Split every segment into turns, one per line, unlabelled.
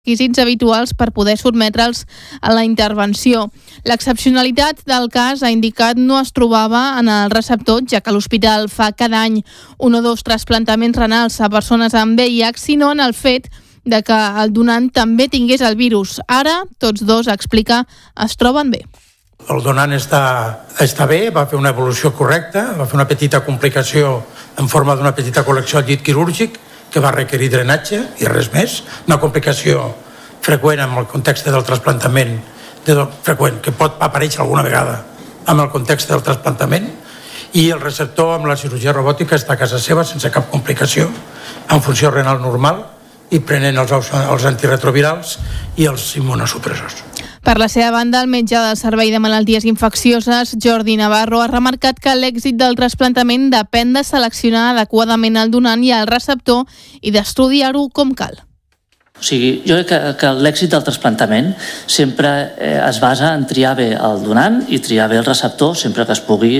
requisits habituals per poder sotmetre'ls a la intervenció. L'excepcionalitat del cas, ha indicat, no es trobava en el receptor, ja que l'hospital fa cada any 1 o 2 trasplantaments renals a persones amb VIH, sinó en el fet de que el donant també tingués el virus. Ara, tots dos, explica, es troben bé.
El donant està bé, va fer una evolució correcta, va fer una petita complicació en forma d'una petita col·lecció al llit quirúrgic que va requerir drenatge i res més. Una complicació freqüent en el context del trasplantament, freqüent, que pot aparèixer alguna vegada en el context del trasplantament, i el receptor amb la cirurgia robòtica està a casa seva sense cap complicació, en funció renal normal i prenent els antiretrovirals i els immunosupressors.
Per la seva banda, el metge del Servei de Malalties Infeccioses, Jordi Navarro, ha remarcat que l'èxit del trasplantament depèn de seleccionar adequadament el donant i el receptor i d'estudiar-ho com cal.
O sigui, jo crec que l'èxit del trasplantament sempre es basa en triar bé el donant i triar bé el receptor, sempre que es pugui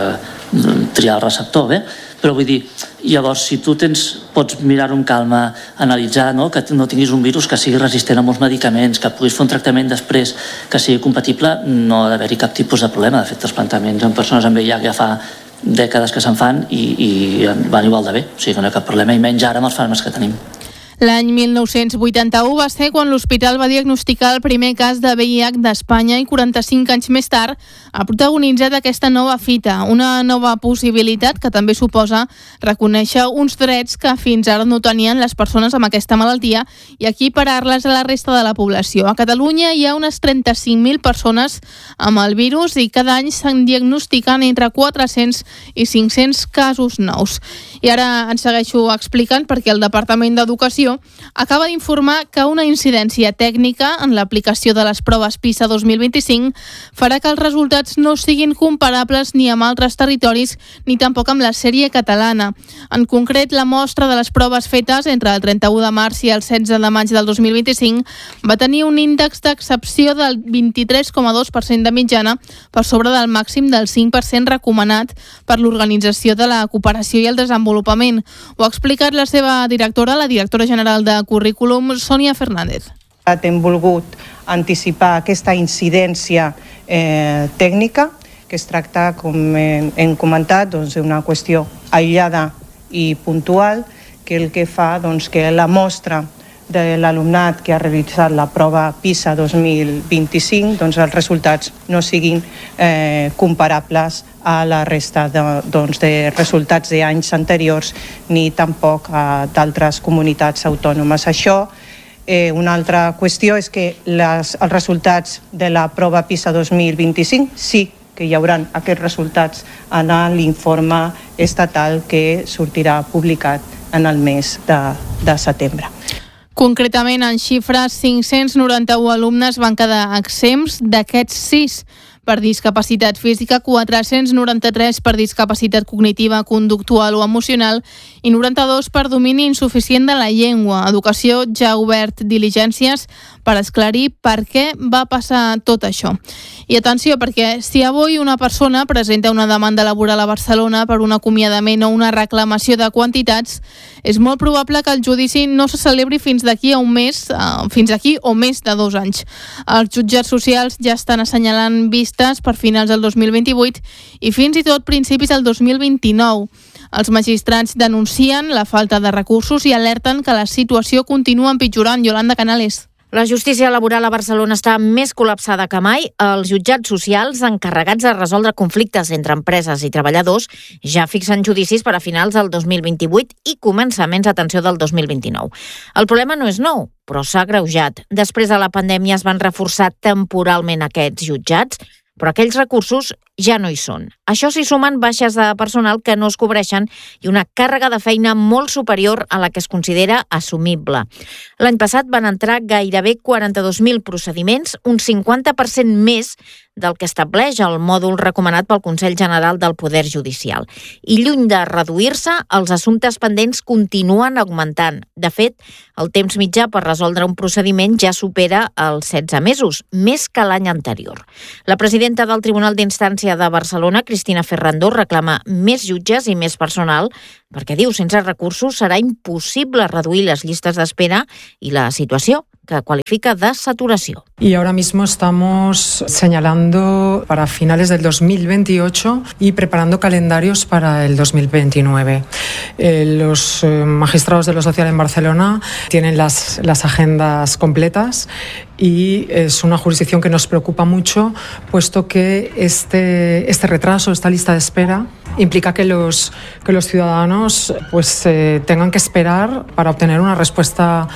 triar el receptor bé. Però vull dir, llavors, si tu pots mirar-ho amb calma, analitzar, no? Que no tinguis un virus que sigui resistent a molts medicaments, que puguis fer un tractament després que sigui compatible, no ha d'haver-hi cap tipus de problema. De fet, trasplantaments en persones amb VIH ja fa dècades que se'n fan i van igual de bé. O sigui que no hi ha cap problema, i menys ara amb els fàrmacs que tenim.
L'any 1981 va ser quan l'hospital va diagnosticar el primer cas de VIH d'Espanya i 45 anys més tard ha protagonitzat aquesta nova fita, una nova possibilitat que també suposa reconèixer uns drets que fins ara no tenien les persones amb aquesta malaltia i equiparar-les a la resta de la població. A Catalunya hi ha unes 35.000 persones amb el virus i cada any se'n diagnostiquen entre 400 i 500 casos nous. I ara ens segueixo explicant perquè el Departament d'Educació acaba d'informar que una incidència tècnica en l'aplicació de les proves PISA 2025 farà que els resultats no siguin comparables ni amb altres territoris ni tampoc amb la sèrie catalana. En concret, la mostra de les proves fetes entre el 31 de març i el 16 de maig del 2025 va tenir un índex d'excepció del 23,2% de mitjana per sobre del màxim del 5% recomanat per l'Organització de la Cooperació i el Desenvolupament. Ho ha explicat la seva directora, la directora general de Currículum, Sònia Fernández.
Hem volgut anticipar aquesta incidència tècnica, que es tracta, com hem comentat, d'una qüestió aïllada i puntual, que el que fa que la mostra de l'alumnat que ha realitzat la prova PISA 2025, els resultats no siguin comparables a la resta de resultats d'anys anteriors ni tampoc a d'altres comunitats autònomes. Això, una altra qüestió és que els resultats de la prova PISA 2025 sí que hi haurà aquests resultats en l'informe estatal que sortirà publicat en el mes de setembre.
Concretament, en xifres, 591 alumnes van quedar exempts, d'aquests 6 per discapacitat física, 493 per discapacitat cognitiva, conductual o emocional i 92 per domini insuficient de la llengua. Educació ja ha obert diligències per esclarir per què va passar tot això. I atenció, perquè si avui una persona presenta una demanda laboral a Barcelona per un acomiadament o una reclamació de quantitats, és molt probable que el judici no se celebri fins d'aquí a un mes, fins aquí o més de 2 anys. Els jutjats socials ja estan assenyalant vistes per finals del 2028 i fins i tot principis del 2029. Els magistrats denuncien la falta de recursos i alerten que la situació continua empitjorant. Yolanda Canales.
La justícia laboral a Barcelona està més col·lapsada que mai. Els jutjats socials encarregats de resoldre conflictes entre empreses i treballadors ja fixen judicis per a finals del 2028 i començaments, atenció, del 2029. El problema no és nou, però s'ha agreujat. Després de la pandèmia es van reforçar temporalment aquests jutjats, però aquells recursos ja no hi són. Això s'hi sumen baixes de personal que no es cobreixen i una càrrega de feina molt superior a la que es considera assumible. L'any passat van entrar gairebé 42.000 procediments, un 50% més del que estableix el mòdul recomanat pel Consell General del Poder Judicial. I lluny de reduir-se, els assumptes pendents continuen augmentant. De fet, el temps mitjà per resoldre un procediment ja supera els 16 mesos, més que l'any anterior. La presidenta del Tribunal d'Instància de Barcelona, Cristina Ferrandó, reclama més jutges i més personal perquè diu sense recursos serà impossible reduir les llistes d'espera i la situació que qualifica de saturació.
Y ahora mismo estamos señalando para finales del 2028 y preparando calendarios para el 2029. Los magistrados de lo social en Barcelona tienen las agendas completas y es una jurisdicción que nos preocupa mucho, puesto que este retraso, esta lista de espera, implica que los ciudadanos tengan que esperar para obtener una respuesta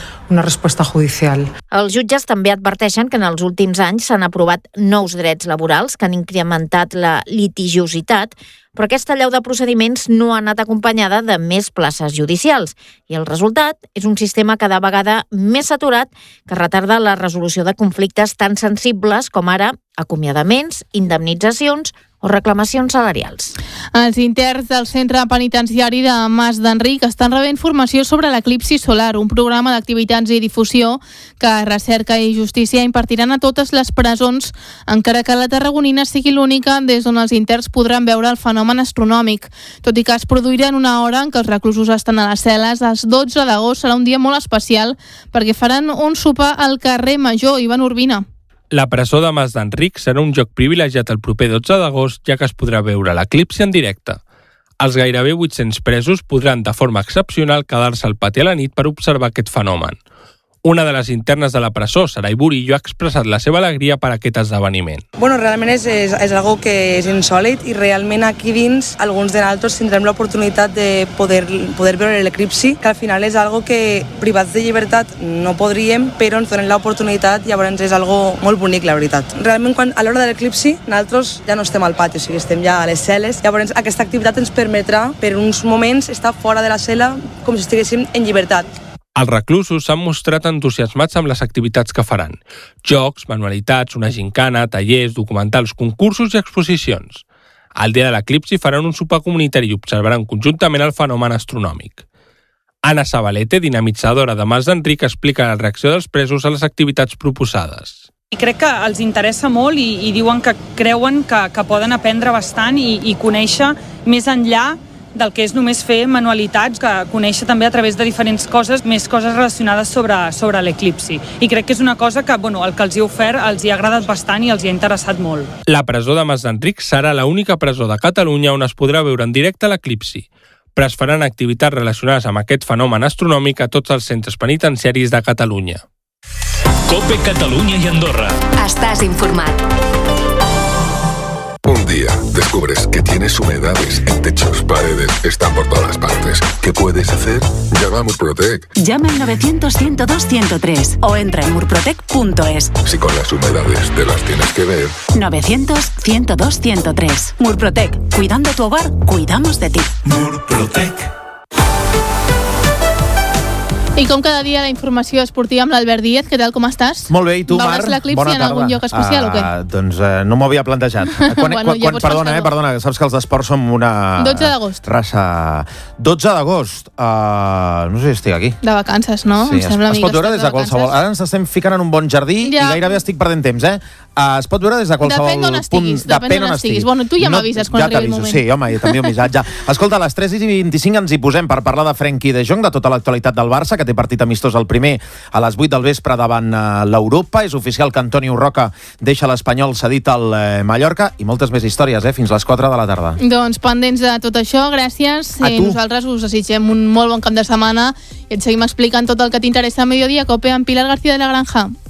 judicial.
Els jutges també adverteixen que en els últims anys s'han aprovat nous drets laborals que han incrementat la litigiositat, però aquesta allau de procediments no ha anat acompanyada de més places judicials i el resultat és un sistema cada vegada més saturat que retarda la resolució de conflictes tan sensibles com ara acomiadaments, indemnitzacions o reclamacions salarials.
Els interns del centre penitenciari de Mas d'Enric estan rebent formació sobre l'eclipsi solar, un programa d'activitats i difusió que Recerca i Justícia impartiran a totes les presons, encara que la tarragonina sigui l'única des d'on els interns podran veure el fenomen astronòmic. Tot i que es produirà en una hora en què els reclusos estan a les cel·les, el 12 d'agost serà un dia molt especial perquè faran un sopar al carrer Major. Ivan Urbina.
La presó de Mas d'Enric serà un lloc privilegiat el proper 12 d'agost, ja que es podrà veure l'eclipsi en directe. Els gairebé 800 presos podran de forma excepcional quedar-se al pati a la nit per observar aquest fenomen. Una de les internes de la presó, Sarai Burillo, ha expressat la seva alegria per aquest esdeveniment.
Realment és algo que és insòlit i realment aquí dins alguns de nosaltres tindrem l'oportunitat de poder veure l'eclipsi, que al final és algo que privats de llibertat no podríem, però ens donen l'oportunitat, llavors és algo molt bonic, la veritat. Realment a l'hora de l'eclipsi nosaltres ja no estem al pati, o sigui, estem ja a les cel·les, llavors aquesta activitat ens permetrà per uns moments estar fora de la cel·la com si estiguéssim en llibertat.
Els reclusos s'han mostrat entusiasmats amb les activitats que faran. Jocs, manualitats, una gincana, tallers, documentals, concursos i exposicions. El dia de l'eclipsi faran un sopar comunitari i observaran conjuntament el fenomen astronòmic. Anna Sabalete, dinamitzadora de Mas d'Enric, explica la reacció dels presos a les activitats proposades.
I crec que els interessa molt i diuen que creuen que poden aprendre bastant i conèixer més enllà del que és només fer manualitats, que conèixer també a través de diferents coses, més coses relacionades sobre l'eclipsi. I crec que és una cosa que el que els hi ha ofert els hi ha agradat bastant i els hi ha interessat molt.
La presó de Mas d'Enric serà l'única presó de Catalunya on es podrà veure en directe l'eclipsi, però es faran activitats relacionades amb aquest fenomen astronòmic a tots els centres penitenciaris de Catalunya.
COPE Catalunya i Andorra.
Estàs informat.
Un día descubres que tienes humedades en techos, paredes, están por todas partes. ¿Qué puedes hacer? Llama a Murprotec.
Llama al 900-102-103 o entra en murprotec.es.
Si con las humedades te las tienes que ver.
900-102-103. Murprotec. Cuidando tu hogar, cuidamos de ti.
Murprotec.
I com cada dia la informació esportiva amb l'Albert Díez. Què tal, com estàs?
Molt bé, i tu, Mar?
Veuràs l'eclipsi en algun lloc especial o què?
Doncs no m'ho havia plantejat. Perdona, que saps que els esports som una
12 d'agost.
Raça... 12 d'agost. No sé si estic aquí.
De vacances, no?
Sí, es pot veure des de qualsevol... Ara ens estem ficant en un bon jardí i gairebé estic perdent temps, Es pot veure des de qualsevol
punt. Depèn d'on estiguis. Bueno, tu ja m'avises quan arribi el moment.
Sí, home, jo també ho he avisat ja. Escolta, a les 3:25 ens hi posem per parlar de Frenkie de Jong, de tota l'actualitat del Barça, que té partit amistós el primer a les 8 del vespre davant l'Europa. És oficial que Antonio Roca deixa l'Espanyol cedit al Mallorca i moltes més històries, fins les 4 de la tarda.
Doncs pendents de tot això, gràcies. Nosaltres us desitgem un molt bon cap de setmana i et seguim explicant tot el que t'interessa a Mediodía Cope amb Pilar García de la Granja.